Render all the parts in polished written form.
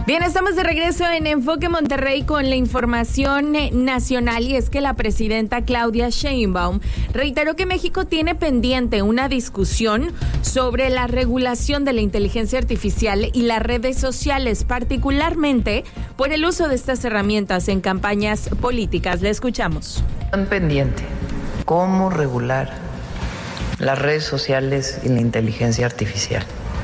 Bien, estamos de regreso en Enfoque Monterrey con la información nacional, y es que la presidenta Claudia Sheinbaum reiteró que México tiene pendiente una discusión sobre la regulación de la inteligencia artificial y las redes sociales, particularmente por el uso de estas herramientas en campañas políticas. Le escuchamos. Están pendiente cómo regular las redes sociales y la inteligencia artificial.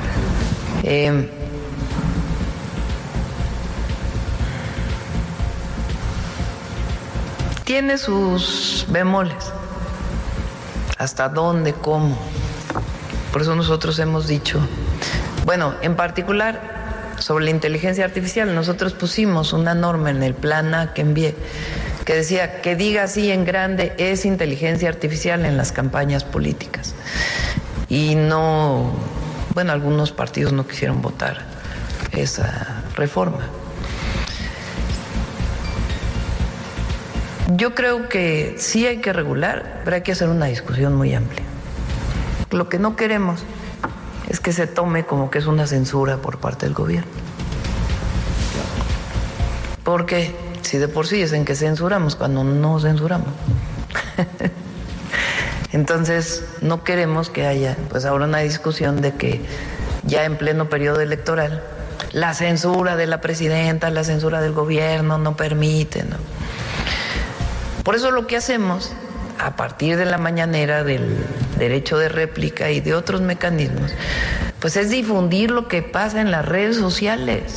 Tiene sus bemoles. ¿Hasta dónde? ¿Cómo? Por eso nosotros hemos dicho, bueno, en particular sobre la inteligencia artificial, nosotros pusimos una norma en el plan A que envié, que decía que diga así en grande, es inteligencia artificial en las campañas políticas. Y no, bueno, algunos partidos no quisieron votar esa reforma. Yo creo que sí hay que regular, pero hay que hacer una discusión muy amplia. Lo que no queremos es que se tome como que es una censura por parte del gobierno. Porque si de por sí es en que censuramos cuando no censuramos. Entonces no queremos que haya pues ahora una discusión de que ya en pleno periodo electoral la censura de la presidenta, la censura del gobierno no permite, ¿no? Por eso lo que hacemos, a partir de la mañanera, del derecho de réplica y de otros mecanismos, pues es difundir lo que pasa en las redes sociales.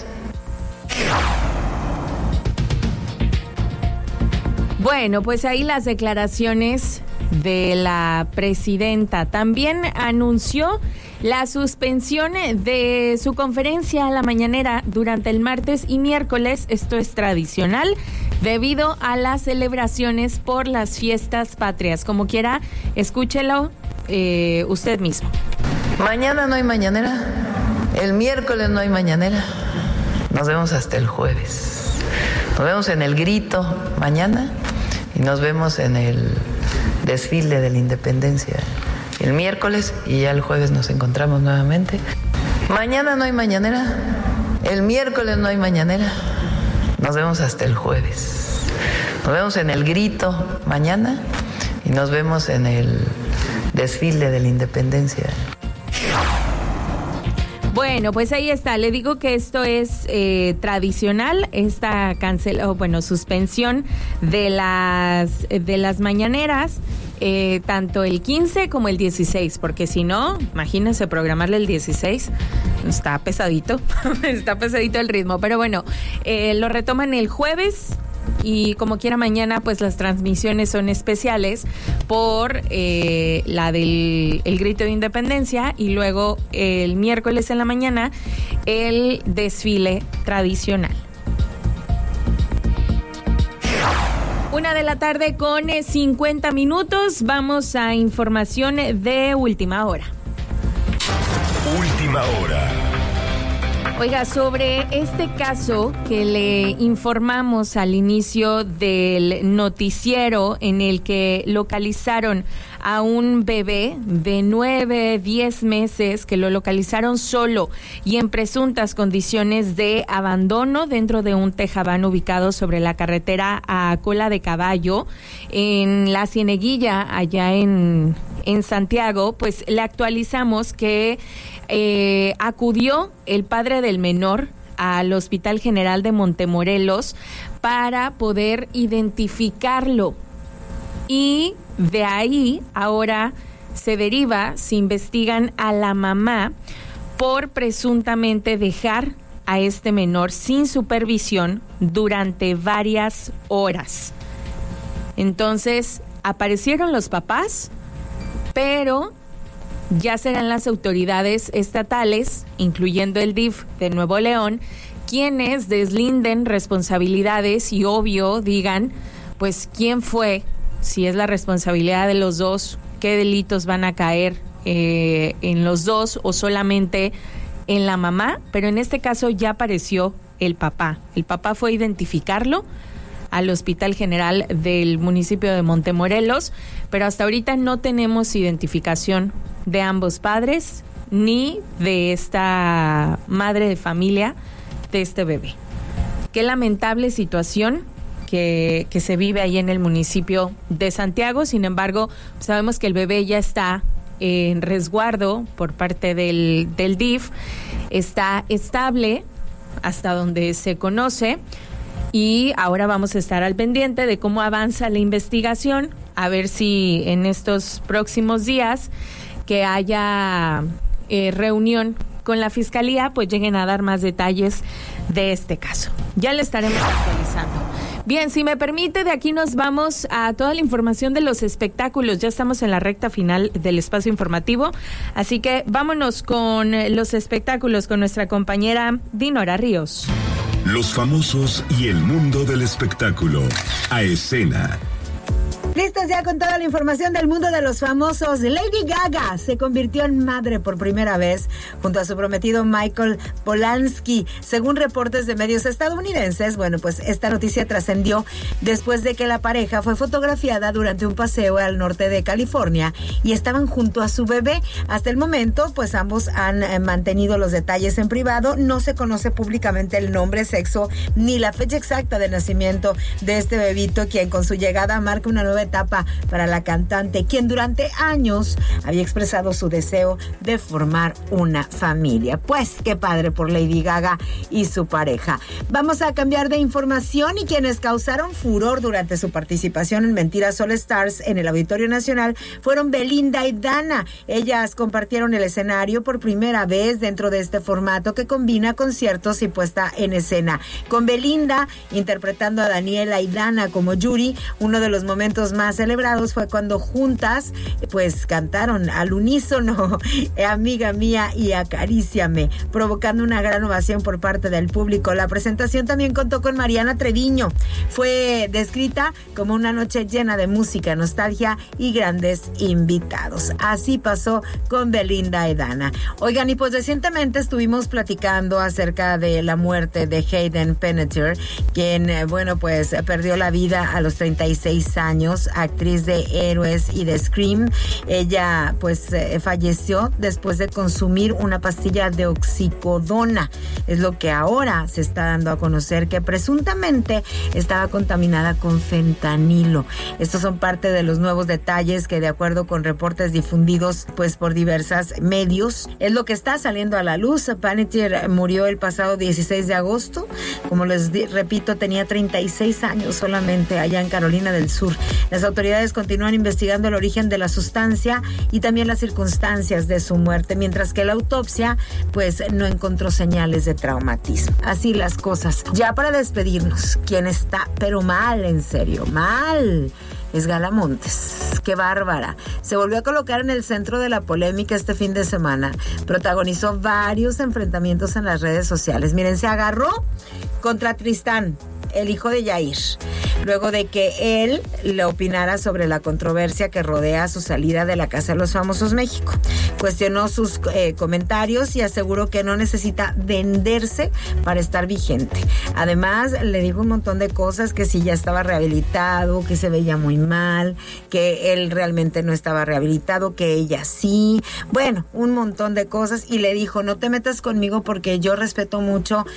Bueno, pues ahí las declaraciones de la presidenta. También anunció la suspensión de su conferencia a la mañanera durante el martes y miércoles. Esto es tradicional debido a las celebraciones por las fiestas patrias. Como quiera, escúchelo usted mismo. Mañana no hay mañanera, el miércoles no hay mañanera. Nos vemos hasta el jueves. Nos vemos en el grito mañana y nos vemos en el desfile de la independencia el miércoles, y ya el jueves nos encontramos nuevamente. Mañana no hay mañanera, el miércoles no hay mañanera. Nos vemos hasta el jueves. Nos vemos en el grito mañana y nos vemos en el desfile de la independencia. Bueno, pues ahí está. Le digo que esto es tradicional, esta suspensión de las mañaneras, tanto el 15 como el 16, porque si no, imagínense programarle el 16, está pesadito, está pesadito el ritmo, pero bueno, lo retoman el jueves. Y como quiera mañana, pues las transmisiones son especiales por la del el grito de independencia, y luego el miércoles en la mañana el desfile tradicional. 1:00 p.m. con 50 minutos. Vamos a información de última hora. Última hora. Oiga, sobre este caso que le informamos al inicio del noticiero, en el que localizaron a un bebé de 9-10 meses, que lo localizaron solo y en presuntas condiciones de abandono dentro de un tejabán ubicado sobre la carretera a Cola de Caballo, en la Cieneguilla, allá en Santiago, pues le actualizamos que acudió el padre del menor al Hospital General de Montemorelos para poder identificarlo, y de ahí ahora se investigan a la mamá por presuntamente dejar a este menor sin supervisión durante varias horas. Entonces aparecieron los papás, pero ya serán las autoridades estatales, incluyendo el DIF de Nuevo León, quienes deslinden responsabilidades y obvio digan, pues, quién fue, si es la responsabilidad de los dos, qué delitos van a caer en los dos o solamente en la mamá. Pero en este caso ya apareció el papá. El papá fue a identificarlo al Hospital General del municipio de Montemorelos, pero hasta ahorita no tenemos identificación de ambos padres ni de esta madre de familia de este bebé. Qué lamentable situación que se vive ahí en el municipio de Santiago. Sin embargo, sabemos que el bebé ya está en resguardo por parte del DIF, está estable hasta donde se conoce, y ahora vamos a estar al pendiente de cómo avanza la investigación, a ver si en estos próximos días que haya reunión con la Fiscalía, pues lleguen a dar más detalles de este caso. Ya le estaremos actualizando. Bien, si me permite, de aquí nos vamos a toda la información de los espectáculos. Ya estamos en la recta final del espacio informativo, así que vámonos con los espectáculos con nuestra compañera Dinora Ríos. Los famosos y el mundo del espectáculo. A escena. Listos ya con toda la información del mundo de los famosos. Lady Gaga se convirtió en madre por primera vez junto a su prometido Michael Polanski. Según reportes de medios estadounidenses, bueno, pues esta noticia trascendió después de que la pareja fue fotografiada durante un paseo al norte de California y estaban junto a su bebé. Hasta el momento, pues ambos han mantenido los detalles en privado. No se conoce públicamente el nombre, sexo ni la fecha exacta de nacimiento de este bebito, quien con su llegada marca una nueva etapa para la cantante, quien durante años había expresado su deseo de formar una familia. Pues qué padre por Lady Gaga y su pareja. Vamos a cambiar de información, y quienes causaron furor durante su participación en Mentiras All Stars en el Auditorio Nacional fueron Belinda y Dana. Ellas compartieron el escenario por primera vez dentro de este formato que combina conciertos y puesta en escena. Con Belinda interpretando a Daniela y Dana como Yuri, uno de los momentos más celebrados fue cuando juntas pues cantaron al unísono Amiga Mía y Acaríciame, provocando una gran ovación por parte del público. La presentación también contó con Mariana Treviño. Fue descrita como una noche llena de música, nostalgia y grandes invitados. Así pasó con Belinda y Dana. Oigan, y pues recientemente estuvimos platicando acerca de la muerte de Hayden Panettiere, quien, bueno, pues perdió la vida a los 36 años, actriz de Héroes y de Scream. Ella pues falleció después de consumir una pastilla de oxicodona. Es lo que ahora se está dando a conocer, que presuntamente estaba contaminada con fentanilo. Estos son parte de los nuevos detalles que, de acuerdo con reportes difundidos pues por diversos medios, es lo que está saliendo a la luz. Panettiere murió el pasado 16 de agosto. Como les repito, tenía 36 años solamente, allá en Carolina del Sur. Las autoridades continúan investigando el origen de la sustancia y también las circunstancias de su muerte, mientras que la autopsia pues no encontró señales de traumatismo. Así las cosas. Ya para despedirnos, quien está pero mal, en serio, mal, es Gala Montes. ¡Qué bárbara! Se volvió a colocar en el centro de la polémica este fin de semana. Protagonizó varios enfrentamientos en las redes sociales. Miren, se agarró contra Tristán, el hijo de Yair, luego de que él le opinara sobre la controversia que rodea su salida de la Casa de los Famosos México. Cuestionó sus comentarios y aseguró que no necesita venderse para estar vigente. Además, le dijo un montón de cosas, que si ya estaba rehabilitado, que se veía muy mal, que él realmente no estaba rehabilitado, que ella sí. Bueno, un montón de cosas, y le dijo: no te metas conmigo porque yo respeto mucho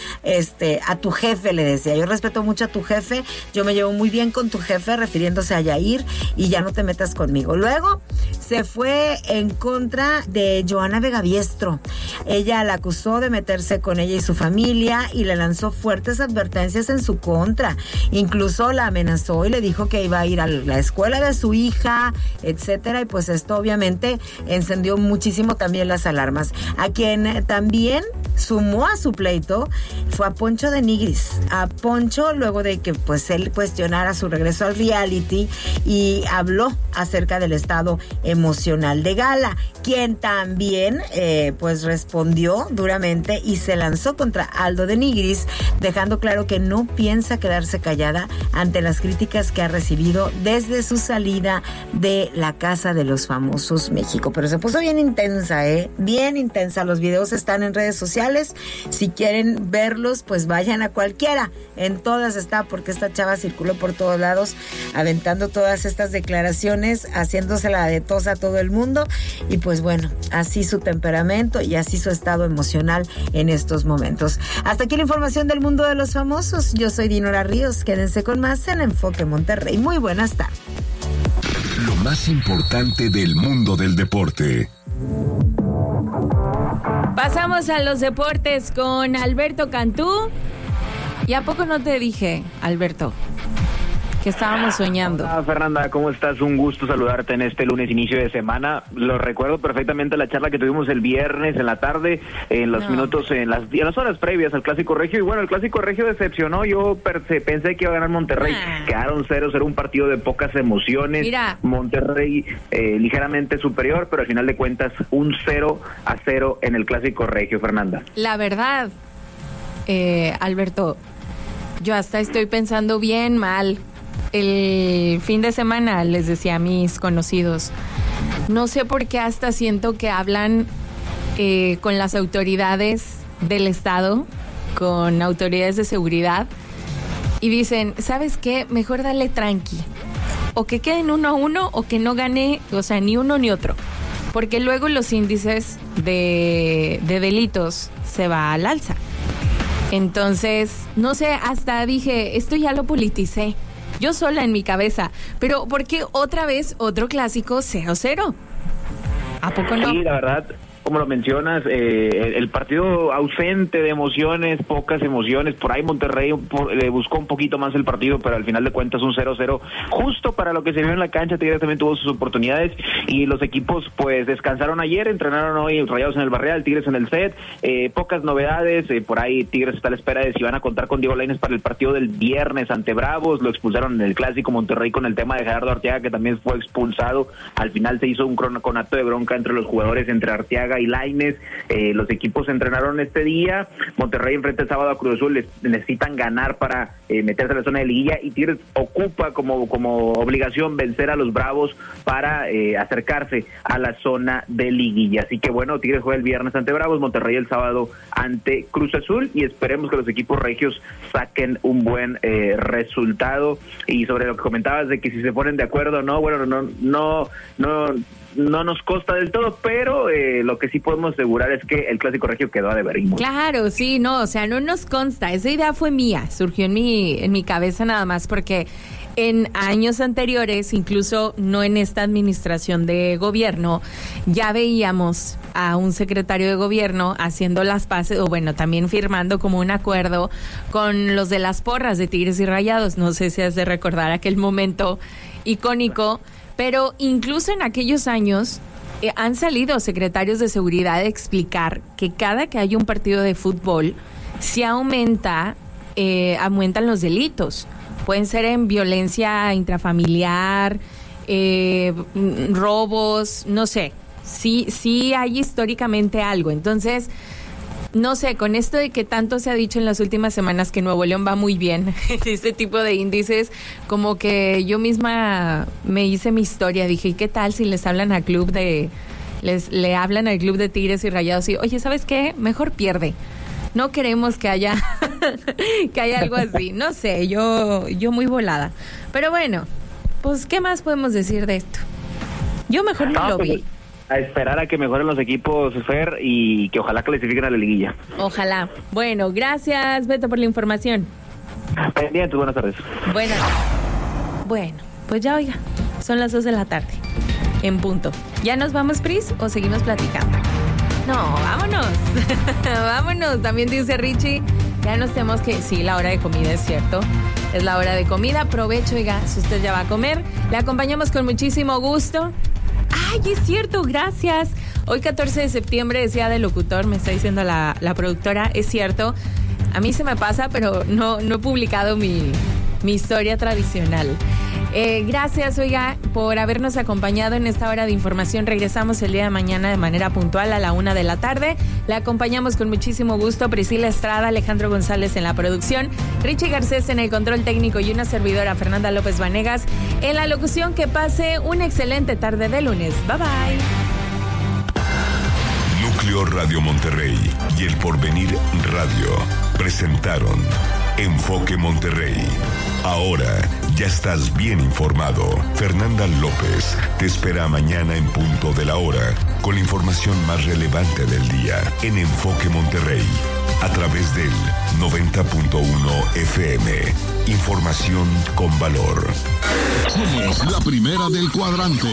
a tu jefe, le decía. Yo respeto mucho a tu jefe, yo me llevo muy bien con tu jefe, refiriéndose a Yair, y ya no te metas conmigo. Luego se fue en contra de Johanna Vegaviestro. Ella la acusó de meterse con ella y su familia y le lanzó fuertes advertencias en su contra. Incluso la amenazó y le dijo que iba a ir a la escuela de su hija, etcétera, y pues esto obviamente encendió muchísimo también las alarmas. A quien también sumó a su pleito fue a Poncho de Nigris. A Poncho, luego de que pues él cuestionara su regreso al reality y habló acerca del estado emocional de Gala, quien también pues respondió duramente y se lanzó contra Aldo de Nigris, dejando claro que no piensa quedarse callada ante las críticas que ha recibido desde su salida de la Casa de los Famosos México. Pero se puso bien intensa, bien intensa. Los videos están en redes sociales. sociales. Si quieren verlos, pues vayan a cualquiera. En todas está, porque esta chava circuló por todos lados, aventando todas estas declaraciones, haciéndosela de tos a todo el mundo. Y pues bueno, así su temperamento y así su estado emocional en estos momentos. Hasta aquí la información del mundo de los famosos. Yo soy Dinora Ríos. Quédense con más en Enfoque Monterrey. Muy buenas tardes. Lo más importante del mundo del deporte. Pasamos a los deportes con Alberto Cantú. ¿Y a poco no te dije, Alberto, que estábamos soñando? Hola, Fernanda, ¿cómo estás? Un gusto saludarte en este lunes, inicio de semana. Lo recuerdo perfectamente la charla que tuvimos el viernes en la tarde, en los minutos, en las horas previas al Clásico Regio. Y bueno, el Clásico Regio decepcionó. Yo pensé que iba a ganar Monterrey. Quedaron 0-0, un partido de pocas emociones. Mira. Monterrey ligeramente superior, pero al final de cuentas un 0-0 en el Clásico Regio, Fernanda. La verdad, Alberto, yo hasta estoy pensando bien mal. El fin de semana les decía a mis conocidos, no sé por qué hasta siento que hablan con las autoridades del estado, con autoridades de seguridad, y dicen, ¿sabes qué? Mejor dale tranqui, o que queden 1-1 o que no gane, o sea, ni uno ni otro, porque luego los índices de delitos se va al alza. Entonces, no sé, hasta dije, esto ya lo politicé, yo sola en mi cabeza, pero ¿por qué otra vez otro clásico 0-0? ¿A poco no? Sí, la verdad, como lo mencionas, el partido ausente de emociones, pocas emociones. Por ahí Monterrey le buscó un poquito más el partido, pero al final de cuentas un 0-0. Justo para lo que se vio en la cancha, Tigres también tuvo sus oportunidades y los equipos pues descansaron ayer, entrenaron hoy Rayados en el Barreal, Tigres en el set. Pocas novedades, por ahí Tigres está a la espera de si van a contar con Diego Lainez para el partido del viernes ante Bravos. Lo expulsaron en el Clásico. Monterrey con el tema de Gerardo Arteaga, que también fue expulsado. Al final se hizo un conato de bronca entre los jugadores, entre Arteaga y Lainez. Los equipos entrenaron este día. Monterrey enfrenta el sábado a Cruz Azul. Necesitan ganar para meterse a la zona de liguilla, y Tigres ocupa como obligación vencer a los Bravos para acercarse a la zona de liguilla. Así que bueno, Tigres juega el viernes ante Bravos, Monterrey el sábado ante Cruz Azul, y esperemos que los equipos regios saquen un buen resultado. Y sobre lo que comentabas de que si se ponen de acuerdo o no, bueno, no nos consta del todo, pero lo que sí podemos asegurar es que el Clásico Regio quedó a deber. Claro, sí, no, o sea, no nos consta. Esa idea fue mía, surgió en mi cabeza nada más, porque en años anteriores, incluso no en esta administración de gobierno, ya veíamos a un secretario de gobierno haciendo las paces, o bueno, también firmando como un acuerdo con los de las porras de Tigres y Rayados. No sé si has de recordar aquel momento icónico. Pero incluso en aquellos años han salido secretarios de seguridad a explicar que cada que hay un partido de fútbol se aumentan los delitos. Pueden ser en violencia intrafamiliar, robos, no sé. Sí hay históricamente algo. Entonces, no sé, con esto de que tanto se ha dicho en las últimas semanas que Nuevo León va muy bien, este tipo de índices, como que yo misma me hice mi historia. Dije, ¿qué tal si le hablan al club de Tigres y Rayados? Y, oye, ¿sabes qué? Mejor pierde. No queremos que haya algo así. No sé, yo muy volada. Pero bueno, pues, ¿qué más podemos decir de esto? Yo mejor no lo vi. A esperar a que mejoren los equipos, Fer, y que ojalá clasifiquen a la liguilla. Ojalá. Bueno, gracias, Beto, por la información. Pendientes, buenas tardes. Bueno, pues ya, oiga, son las 2 de la tarde, en punto. ¿Ya nos vamos, Pris, o seguimos platicando? No, vámonos. Vámonos, también dice Richie. Ya nos tenemos que... Sí, la hora de comida, es cierto. Es la hora de comida. Aprovecho, oiga, si usted ya va a comer. Le acompañamos con muchísimo gusto. ¡Ay, es cierto! Gracias. Hoy 14 de septiembre es Día del Locutor, me está diciendo la productora. Es cierto. A mí se me pasa, pero no he publicado mi historia tradicional. Gracias, oiga, por habernos acompañado en esta hora de información. Regresamos el día de mañana de manera puntual a la 1 de la tarde. Le acompañamos con muchísimo gusto Priscila Estrada, Alejandro González en la producción, Richie Garcés en el control técnico y una servidora, Fernanda López Vanegas, en la locución. Que pase una excelente tarde de lunes. Bye bye. Núcleo Radio Monterrey y El Porvenir Radio presentaron Enfoque Monterrey. Ahora ya estás bien informado. Fernanda López te espera mañana en punto de la hora con la información más relevante del día en Enfoque Monterrey a través del 90.1 FM. Información con valor. Somos la primera del cuadrante.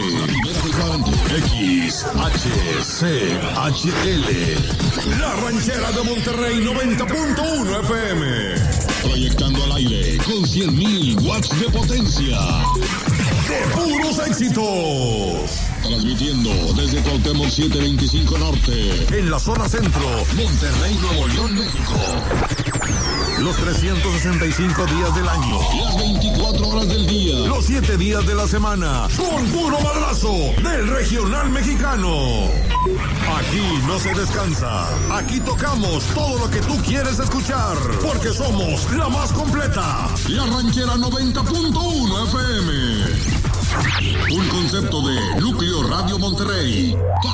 XHCHL. La Ranchera de Monterrey 90.1 FM. Proyectando al aire con 100.000 watts de potencia. ¡De puros éxitos! Transmitiendo desde Cuauhtémoc 725 Norte. En la zona centro. Monterrey, Nuevo León, México. Los 365 días del año. Las 24 horas del día. Los 7 días de la semana. Con puro madrazo del regional mexicano. Aquí no se descansa. Aquí tocamos todo lo que tú quieres escuchar. Porque somos la más completa. La Ranchera 90.1 FM. Un concepto de Núcleo Radio Monterrey.